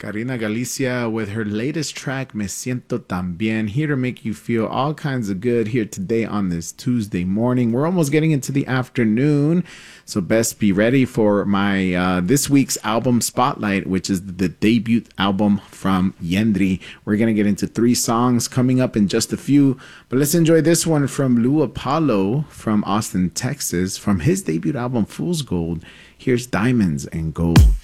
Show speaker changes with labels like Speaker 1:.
Speaker 1: Karina Galicia with her latest track, Me Siento Tan Bien, here to make you feel all kinds of good here today on this Tuesday morning. We're almost getting into the afternoon, so best be ready for my this week's album Spotlight, which is the debut album from Yendri. We're going to get into 3 songs coming up in just a few, but let's enjoy this one from Lou Apollo from Austin, Texas, from his debut album Fool's Gold. Here's Diamonds and Gold.